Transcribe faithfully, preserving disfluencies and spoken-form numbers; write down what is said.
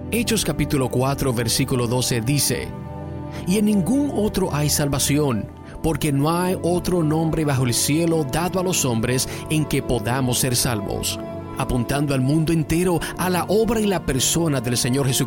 Hechos capítulo cuatro versículo doce dice: y en ningún otro hay salvación, porque no hay otro nombre bajo el cielo dado a los hombres en que podamos ser salvos. Apuntando al mundo entero a la obra y la persona del Señor Jesucristo.